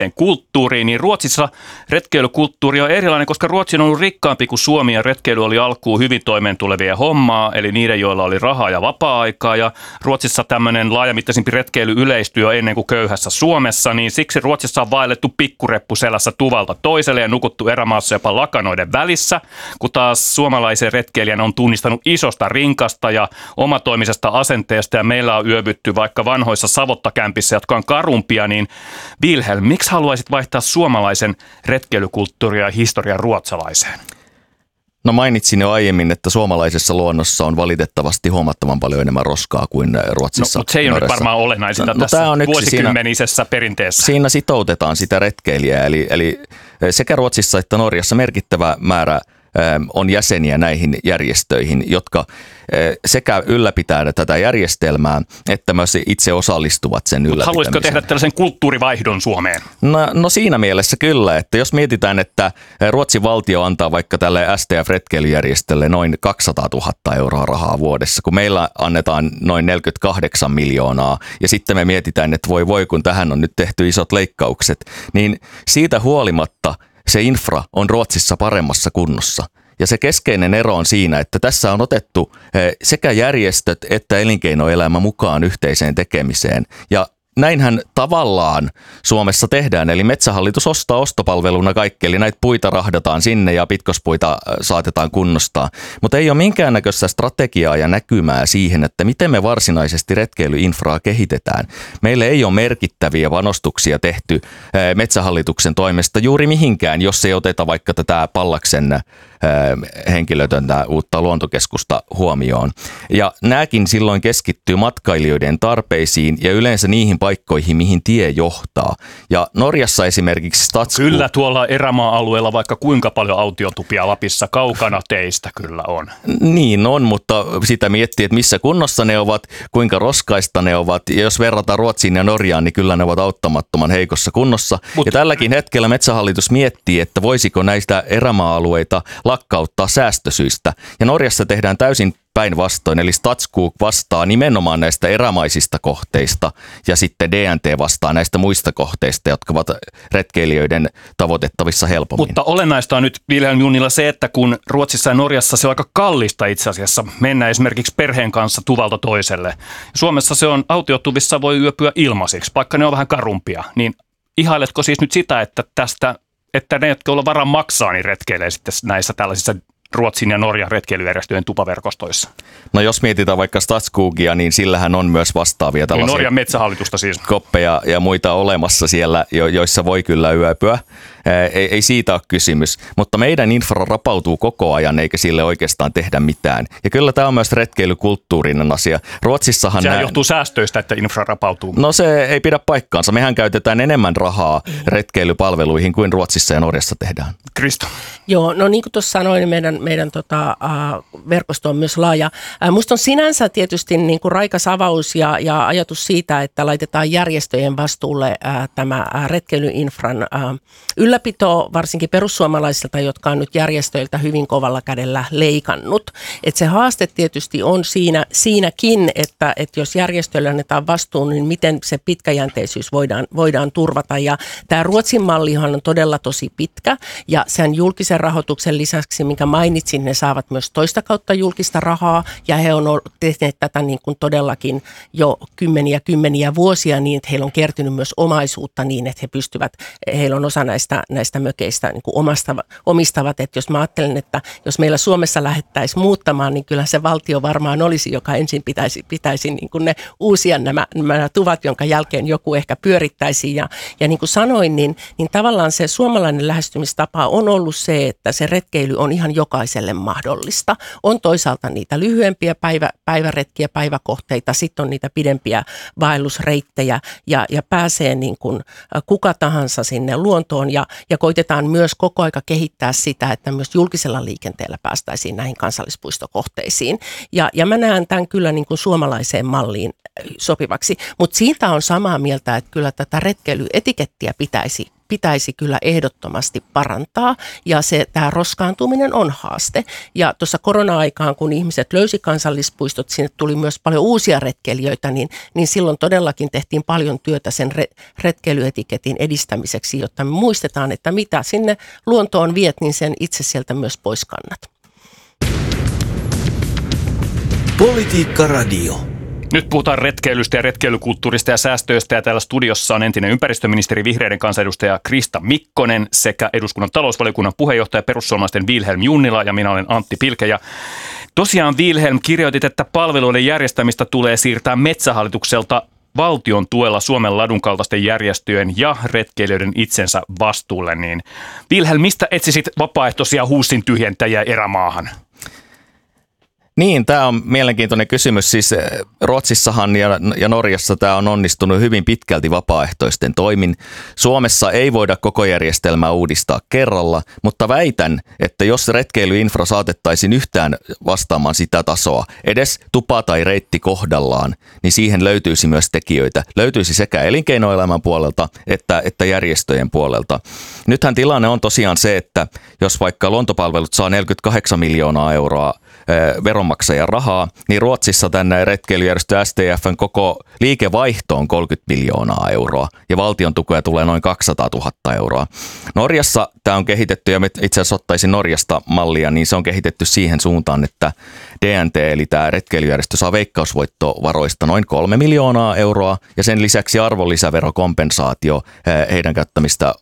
kulttuuriin, niin Ruotsissa retkeilykulttuuri on erilainen, koska Ruotsi on ollut rikkaampi kuin Suomi ja retkeily oli alkuun hyvin toimeentulevien hommaa, eli niiden, joilla oli rahaa ja vapaa-aikaa. Ja Ruotsissa tämmöinen laajamittaisempi retkeily yleistyi jo ennen kuin köyhässä Suomessa, niin siksi Ruotsissa on vaellettu pikkureppu selässä tuvalta toiselle ja nukuttu erämaassa jopa lakanoiden välissä, kun taas suomalaisen retkeilijän on tunnistanut isosta rinkasta ja omatoimisesta asenteesta ja meillä on yövytty vaikka vanhoissa savottakämpissä, jotka on karumpia, niin Vilhelm, miksi haluaisit vaihtaa suomalaisen retkeilykulttuuria ja historian ruotsalaiseen? No mainitsin jo aiemmin, että suomalaisessa luonnossa on valitettavasti huomattavan paljon enemmän roskaa kuin Ruotsissa. Mutta se ei ole nyt varmaan olennaisinta tässä vuosikymmenisessä perinteessä. Siinä sitoutetaan sitä retkeilijää, eli sekä Ruotsissa että Norjassa merkittävä määrä on jäseniä näihin järjestöihin, jotka sekä ylläpitää tätä järjestelmää, että myös itse osallistuvat sen ylläpitämiseen. Haluaisitko tehdä tällaisen kulttuurivaihdon Suomeen? No siinä mielessä kyllä, että jos mietitään, että Ruotsin valtio antaa vaikka tälle STF-retkeilyjärjestölle noin 200 000 euroa rahaa vuodessa, kun meillä annetaan noin 48 miljoonaa, ja sitten me mietitään, että voi kun tähän on nyt tehty isot leikkaukset, niin siitä huolimatta se infra on Ruotsissa paremmassa kunnossa. Ja se keskeinen ero on siinä, että tässä on otettu sekä järjestöt että elinkeinoelämä mukaan yhteiseen tekemiseen. Ja näinhän tavallaan Suomessa tehdään, eli Metsähallitus ostaa ostopalveluna kaikki, eli näitä puita rahdataan sinne ja pitkospuita saatetaan kunnostaa. Mutta ei ole minkäännäköistä strategiaa ja näkymää siihen, että miten me varsinaisesti retkeilyinfraa kehitetään. Meille ei ole merkittäviä panostuksia tehty Metsähallituksen toimesta juuri mihinkään, jos ei oteta vaikka tätä Pallaksen henkilötöntä uutta luontokeskusta huomioon. Ja nämäkin silloin keskittyy matkailijoiden tarpeisiin ja yleensä niihin paikkoihin, mihin tie johtaa. Ja Norjassa esimerkiksi Kyllä tuolla erämaa-alueella vaikka kuinka paljon autiotupia Lapissa kaukana teistä kyllä on. Niin on, mutta sitä miettii, että missä kunnossa ne ovat, kuinka roskaista ne ovat. Ja jos verrataan Ruotsiin ja Norjaan, niin kyllä ne ovat auttamattoman heikossa kunnossa. Ja tälläkin hetkellä Metsähallitus miettii, että voisiko näistä erämaa-alueita lakkauttaa säästösyistä. Ja Norjassa tehdään täysin päinvastoin, eli Statskog vastaa nimenomaan näistä erämaisista kohteista ja sitten DNT vastaa näistä muista kohteista, jotka ovat retkeilijöiden tavoitettavissa helpommin. Mutta olennaista on nyt Vilhelm Junnila se, että kun Ruotsissa ja Norjassa se on aika kallista itse asiassa mennä esimerkiksi perheen kanssa tuvalta toiselle. Suomessa se on autiotuvissa voi yöpyä ilmaisiksi, vaikka ne on vähän karumpia. Niin ihailetko siis nyt sitä, että ne, jotka on varaa maksaa, niin retkeilee sitten näissä tällaisissa Ruotsin ja Norjan retkeilyjärjestöjen tupaverkostoissa? No jos mietitään vaikka Statskogia, niin sillähän on myös vastaavia tällaisia Norjan metsähallitusta siis. Koppeja ja muita olemassa siellä, joissa voi kyllä yöpyä. Ei siitä ole kysymys, mutta meidän infra rapautuu koko ajan eikä sille oikeastaan tehdä mitään. Ja kyllä tämä on myös retkeilykulttuurinen asia. Ruotsissahan sehän johtuu säästöistä, että infra rapautuu. No se ei pidä paikkaansa. Mehän käytetään enemmän rahaa retkeilypalveluihin kuin Ruotsissa ja Norjassa tehdään. Krista. Joo, no niin kuin tuossa sanoin, meidän verkosto on myös laaja. Musta on sinänsä tietysti niin kuin raikas avaus ja ajatus siitä, että laitetaan järjestöjen vastuulle tämä retkeilyinfran ylläpito, varsinkin perussuomalaisilta, jotka on nyt järjestöiltä hyvin kovalla kädellä leikannut. Et se haaste tietysti on siinäkin, että jos järjestöille annetaan vastuun, niin miten se pitkäjänteisyys voidaan turvata. Ja tämä Ruotsin mallihan on todella tosi pitkä ja sen julkisen rahoituksen lisäksi, minkä mainitsin, ne saavat myös toista kautta julkista rahaa ja he on tehneet tätä niin kuin todellakin jo kymmeniä vuosia niin, että heillä on kertynyt myös omaisuutta niin, että heillä on osa näistä mökeistä niin kuin omistavat. Että jos mä ajattelen, että jos meillä Suomessa lähdettäisiin muuttamaan, niin kyllä se valtio varmaan olisi, joka ensin pitäisi niin kuin ne uusia nämä tuvat, jonka jälkeen joku ehkä pyörittäisi. Ja niin kuin sanoin, niin tavallaan se suomalainen lähestymistapa on ollut se, että se retkeily on ihan jokaiselle mahdollista. On toisaalta niitä lyhyempiä päiväretkiä, päiväkohteita, sitten on niitä pidempiä vaellusreittejä ja pääsee niin kuin kuka tahansa sinne luontoon ja koitetaan myös koko aika kehittää sitä, että myös julkisella liikenteellä päästäisiin näihin kansallispuistokohteisiin. Ja mä näen tämän kyllä niin kuin suomalaiseen malliin sopivaksi, mutta siitä on samaa mieltä, että kyllä tätä retkeilyetikettiä pitäisi kyllä ehdottomasti parantaa ja tämä roskaantuminen on haaste. Ja tuossa korona-aikaan, kun ihmiset löysi kansallispuistot, sinne tuli myös paljon uusia retkeilijöitä, niin silloin todellakin tehtiin paljon työtä sen retkeilyetiketin edistämiseksi, jotta me muistetaan, että mitä sinne luontoon viet, niin sen itse sieltä myös pois kannat. Politiikka Radio. Nyt puhutaan retkeilystä ja retkeilykulttuurista ja säästöistä, ja täällä studiossa on entinen ympäristöministeri, vihreiden kansanedustaja Krista Mikkonen sekä eduskunnan talousvaliokunnan puheenjohtaja perussuomalaisten Vilhelm Junnila, ja minä olen Antti Pilke. Ja tosiaan Vilhelm, kirjoitit, että palveluiden järjestämistä tulee siirtää Metsähallitukselta valtion tuella Suomen ladun kaltaisten järjestöjen ja retkeilijöiden itsensä vastuulle. Niin Vilhelm, mistä etsisit vapaaehtoisia huussin tyhjentäjiä erämaahan? Niin, tämä on mielenkiintoinen kysymys. Siis Ruotsissahan ja Norjassa tämä on onnistunut hyvin pitkälti vapaaehtoisten toimin. Suomessa ei voida koko järjestelmää uudistaa kerralla, mutta väitän, että jos retkeilyinfra saatettaisiin yhtään vastaamaan sitä tasoa, edes tupa tai reitti kohdallaan, niin siihen löytyisi myös tekijöitä. Löytyisi sekä elinkeinoelämän puolelta että järjestöjen puolelta. Nythän tilanne on tosiaan se, että jos vaikka Luontopalvelut saa 48 miljoonaa euroa veronmaksajan rahaa, niin Ruotsissa tänne retkeilyjärjestö STF:n koko liikevaihto on 30 miljoonaa euroa ja valtion tukea tulee noin 200 000 euroa. Norjassa tämä on kehitetty, ja itse asiassa ottaisin Norjasta mallia, niin se on kehitetty siihen suuntaan, että DNT eli tämä retkeilyjärjestö saa veikkausvoittovaroista noin 3 miljoonaa euroa ja sen lisäksi arvonlisäverokompensaatio heidän käyttämistä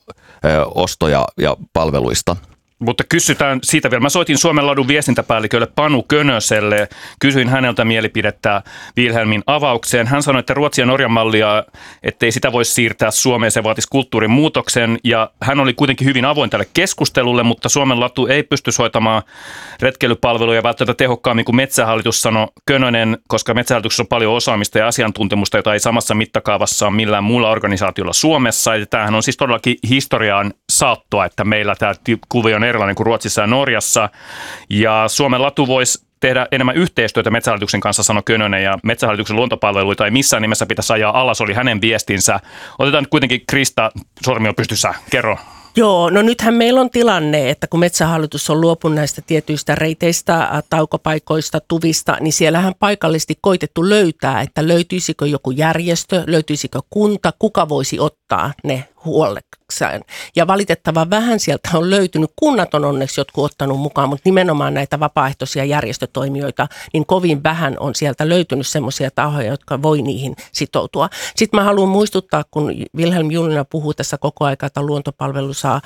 ostoja ja palveluista. Mutta kysytään siitä vielä. Mä soitin Suomen ladun viestintäpäällikölle Panu Könöselle. Kysyin häneltä mielipidettä Vilhelmin avaukseen. Hän sanoi, että Ruotsin ja Norjan mallia, ettei sitä voisi siirtää Suomeen, se vaatisi kulttuurin muutoksen. Ja hän oli kuitenkin hyvin avoin tälle keskustelulle, mutta Suomen latu ei pysty hoitamaan retkeilypalveluja välttämättä tehokkaammin kuin Metsähallitus, sanoi Könönen, koska Metsähallituksessa on paljon osaamista ja asiantuntemusta, jota ei samassa mittakaavassa ole millään muulla organisaatiolla Suomessa. Ja tämähän on siis todellakin historiaan saattoa, että meillä tämä kuvio on erilainen kuin Ruotsissa ja Norjassa. Ja Suomen latu voisi tehdä enemmän yhteistyötä Metsähallituksen kanssa, sanoi Könönen, ja Metsähallituksen luontopalveluita ei missään nimessä pitäisi ajaa alas, oli hänen viestinsä. Otetaan nyt kuitenkin Krista, sormi on pystyssä, kerro. Joo, no nythän meillä on tilanne, että kun Metsähallitus on luopunut näistä tietyistä reiteistä, taukopaikoista, tuvista, niin siellähän paikallisesti koitettu löytää, että löytyisikö joku järjestö, löytyisikö kunta, kuka voisi ottaa ne huolekseen. Ja valitettavan vähän sieltä on löytynyt. Kunnat on onneksi jotkut ottanut mukaan, mutta nimenomaan näitä vapaaehtoisia järjestötoimijoita, niin kovin vähän on sieltä löytynyt semmoisia tahoja, jotka voi niihin sitoutua. Sitten mä haluan muistuttaa, kun Vilhelm Junnila puhuu tässä koko ajan, että luontopalvelu saa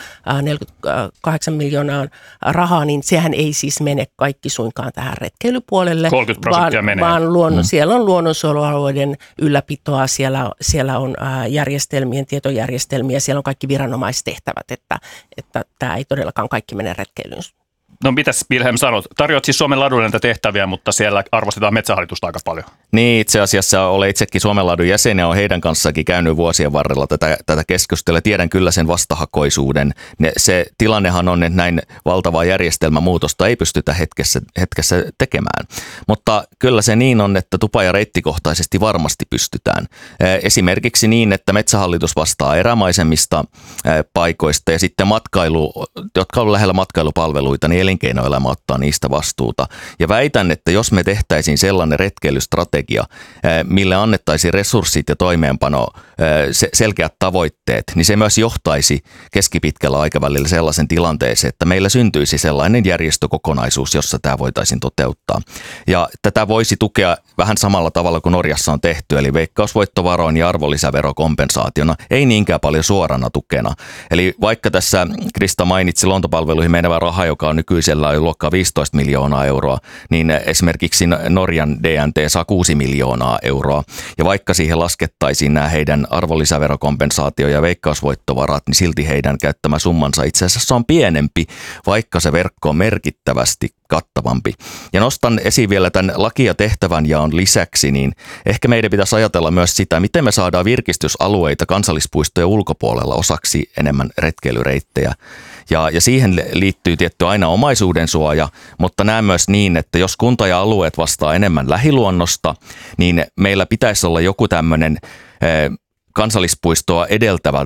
48 miljoonaa rahaa, niin sehän ei siis mene kaikki suinkaan tähän retkeilypuolelle. 30% menee. Vaan siellä on luonnonsuojelualueiden ylläpitoa, siellä on järjestelmien, tietojärjestelmiä, siellä on kaikki viranomaistehtävät, että tämä ei todellakaan kaikki mene retkeilyyn. No mitäs Vilhelm sanot? Tarjoat siis Suomen ladulle näitä tehtäviä, mutta siellä arvostetaan Metsähallitusta aika paljon. Niin, itse asiassa olen itsekin Suomen ladun jäsen ja olen heidän kanssakin käynyt vuosien varrella tätä keskustelua. Tiedän kyllä sen vastahakoisuuden. Se tilannehan on, että näin valtavaa järjestelmämuutosta ei pystytä hetkessä tekemään. Mutta kyllä se niin on, että tupa- ja reittikohtaisesti varmasti pystytään. Esimerkiksi niin, että Metsähallitus vastaa erämaisemmista paikoista ja sitten matkailu, jotka on lähellä matkailupalveluita, niin elinkeinoelämä ottaa niistä vastuuta. Ja väitän, että jos me tehtäisiin sellainen retkeilystrategia, mille annettaisiin resurssit ja toimeenpano, selkeät tavoitteet, niin se myös johtaisi keskipitkällä aikavälillä sellaisen tilanteeseen, että meillä syntyisi sellainen järjestökokonaisuus, jossa tämä voitaisiin toteuttaa. Ja tätä voisi tukea vähän samalla tavalla kuin Norjassa on tehty, eli veikkausvoittovaroin ja arvonlisäverokompensaationa, ei niinkään paljon suorana tukena. Eli vaikka tässä Krista mainitsi luontopalveluihin menevä raha, joka on nykyisellä luokkaa 15 miljoonaa euroa, niin esimerkiksi Norjan DNT saa 6 miljoonaa euroa. Ja vaikka siihen laskettaisiin nämä heidän arvonlisäverokompensaatio- ja veikkausvoittovarat, niin silti heidän käyttämä summansa itse asiassa on pienempi, vaikka se verkko on merkittävästi kattavampi. Ja nostan esiin vielä tämän laki- ja tehtävänjaon lisäksi, niin ehkä meidän pitäisi ajatella myös sitä, miten me saadaan virkistysalueita kansallispuistojen ulkopuolella osaksi enemmän retkeilyreittejä. Ja siihen liittyy tietty aina omaisuuden suoja, mutta näen myös niin, että jos kunta ja alueet vastaa enemmän lähiluonnosta, niin meillä pitäisi olla joku tämmöinen kansallispuistoa edeltävä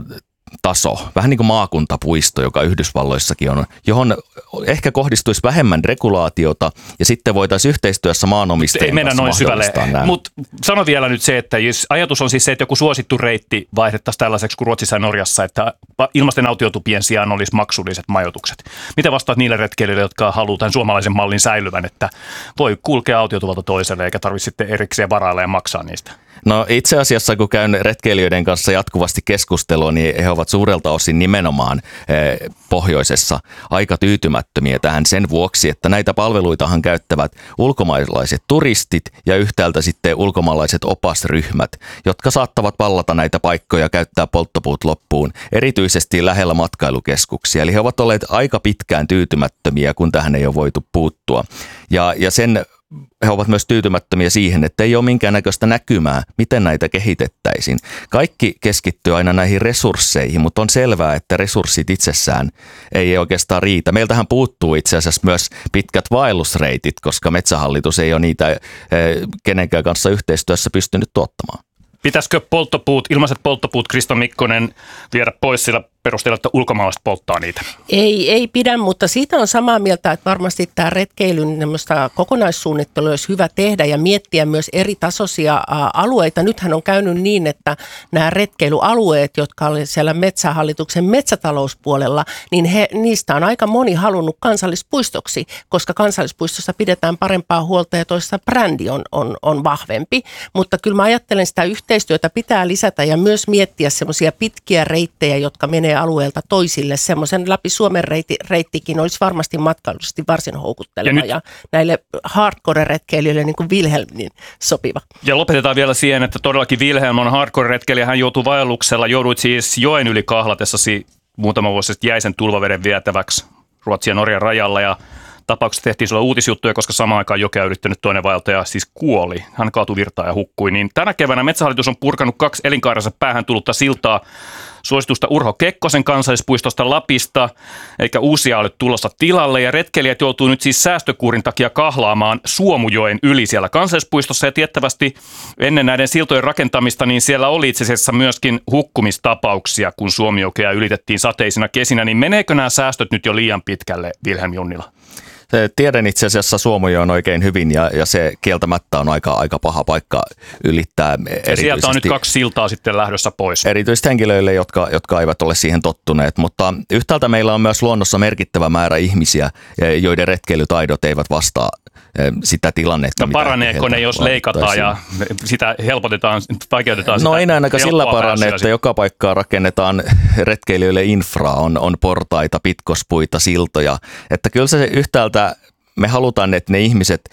taso, vähän niin kuin maakuntapuisto, joka Yhdysvalloissakin on, johon ehkä kohdistuisi vähemmän regulaatiota ja sitten voitaisiin yhteistyössä maanomistajien kanssa mahdollistaa nämä. Mutta sano vielä nyt se, että jos ajatus on siis se, että joku suosittu reitti vaihdettaisiin tällaiseksi kuin Ruotsissa ja Norjassa, että ilmaisten autiotupien sijaan olisi maksulliset majoitukset. Mitä vastaat niille retkeilijöille, jotka haluaa tämän suomalaisen mallin säilyvän, että voi kulkea autiotuvalta toiselle eikä tarvitse sitten erikseen varailla ja maksaa niistä? No itse asiassa, kun käyn retkeilijöiden kanssa jatkuvasti keskustelua, niin he ovat suurelta osin nimenomaan pohjoisessa aika tyytymättömiä tähän sen vuoksi, että näitä palveluitahan käyttävät ulkomaalaiset turistit ja yhtäältä sitten ulkomaalaiset opasryhmät, jotka saattavat vallata näitä paikkoja, käyttää polttopuut loppuun, erityisesti lähellä matkailukeskuksia. Eli he ovat olleet aika pitkään tyytymättömiä, kun tähän ei ole voitu puuttua. Ja sen he ovat myös tyytymättömiä siihen, että ei ole minkäännäköistä näkymää, miten näitä kehitettäisiin. Kaikki keskittyy aina näihin resursseihin, mutta on selvää, että resurssit itsessään ei oikeastaan riitä. Meiltähän puuttuu itse asiassa myös pitkät vaellusreitit, koska Metsähallitus ei ole niitä kenenkään kanssa yhteistyössä pystynyt tuottamaan. Pitäisikö ilmaiset polttopuut, Krista Mikkonen, viedä pois sillä perusteella, että ulkomaalaiset polttaa niitä? Ei pidä, mutta siitä on samaa mieltä, että varmasti tämä retkeilyn kokonaissuunnittelu olisi hyvä tehdä ja miettiä myös eri tasoisia alueita. Nythän on käynyt niin, että nämä retkeilyalueet, jotka olivat siellä Metsähallituksen metsätalouspuolella, niin niistä on aika moni halunnut kansallispuistoksi, koska kansallispuistossa pidetään parempaa huolta ja toisaalta brändi on vahvempi. Mutta kyllä mä ajattelen, sitä yhteistyötä pitää lisätä ja myös miettiä semmoisia pitkiä reittejä, jotka menee alueelta toisille. Semmoisen läpi Suomen reittikin olisi varmasti matkailullisesti varsin houkutteleva ja näille hardcore-retkeilijöille niin kuin Wilhelm niin sopiva. Ja lopetetaan vielä siihen, että todellakin Wilhelm on hardcore-retkeilijä. Hän joutui vaelluksella, jouduit siis joen yli kahlatessasi muutama vuosi sitten jäisen tulvaveden vietäväksi Ruotsin ja Norjan rajalla ja tapauksessa tehtiin sulla uutisjuttuja, koska samaan aikaan jokea yrittänyt toinen vaeltaja siis kuoli. Hän kaatui virtaan ja hukkui. Niin tänä keväänä Metsähallitus on purkanut 2 elinkaarensa päähän tullutta siltaa suositusta Urho Kekkosen kansallispuistosta Lapista, eikä uusia ole tulossa tilalle. Ja retkeilijät joutuu nyt siis säästökuurin takia kahlaamaan Suomujoen yli siellä kansallispuistossa. Ja tiettävästi ennen näiden siltojen rakentamista, niin siellä oli itse asiassa myöskin hukkumistapauksia, kun Suomijokea ylitettiin sateisina kesinä. Niin meneekö nämä säästöt nyt jo liian pitkälle, Wilhelm Junnila? Tiedän itse asiassa Suomujoen oikein hyvin ja se kieltämättä on aika paha paikka ylittää. Ja sieltä on nyt 2 siltaa sitten lähdössä pois. Erityisesti henkilöille, jotka eivät ole siihen tottuneet, mutta yhtäältä meillä on myös luonnossa merkittävä määrä ihmisiä, joiden retkeilytaidot eivät vastaa sitä tilannetta. No paraneeko ne, jos leikataan ja sitä helpotetaan, vaikeutetaan sitä? No ei ainakaan sillä parane, että joka paikkaan rakennetaan retkeilijöille infraa, on portaita, pitkospuita, siltoja. Että kyllä se yhtäältä me halutaan, että ne ihmiset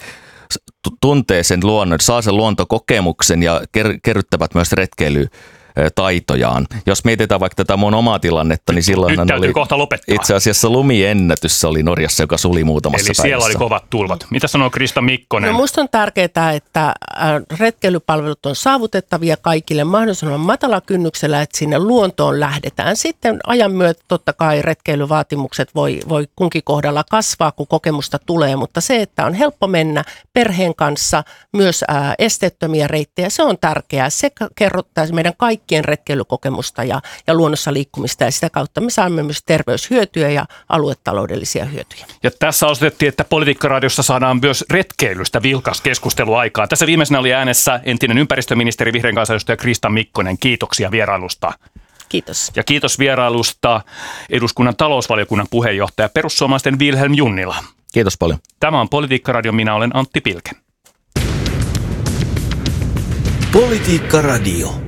tuntee sen luonnon, saa sen luontokokemuksen ja kerryttävät myös retkeily-taitojaan. Jos mietitään vaikka tätä mun omaa tilannetta, niin silloin oli kohta lopettaa. Itse asiassa lumiennätys oli Norjassa, joka suli muutamassa päivässä. Eli siellä oli kovat tulvat. Mitä sanoo Krista Mikkonen? No musta on tärkeää, että retkeilypalvelut on saavutettavia kaikille mahdollisimman matala kynnyksellä, että sinne luontoon lähdetään. Sitten ajan myötä totta kai retkeilyvaatimukset voi kunkin kohdalla kasvaa, kun kokemusta tulee, mutta se, että on helppo mennä perheen kanssa, myös esteettömiä reittejä, se on tärkeää. Se kerrottaa meidän kaikkien retkeilykokemusta ja luonnossa liikkumista ja sitä kautta me saamme myös terveyshyötyjä ja aluetaloudellisia hyötyjä. Ja tässä osoitettiin, että Politiikkaradiossa saadaan myös retkeilystä vilkas keskustelu aikaan. Tässä viimeisenä oli äänessä entinen ympäristöministeri, vihreän kansanedustaja Krista Mikkonen. Kiitoksia vierailusta. Kiitos. Ja kiitos vierailusta eduskunnan talousvaliokunnan puheenjohtaja perussuomalaisten Wilhelm Junnila. Kiitos paljon. Tämä on Politiikkaradio, minä olen Antti Pilke. Politiikkaradio.